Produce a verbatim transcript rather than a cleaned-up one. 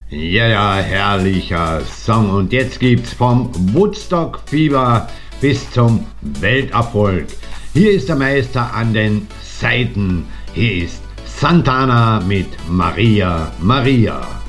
Ja, ja, herrlicher Song. Und jetzt gibt's vom Woodstock-Fieber bis zum Welterfolg. Hier ist der Meister an den Saiten. Hier ist Santana mit Maria Maria.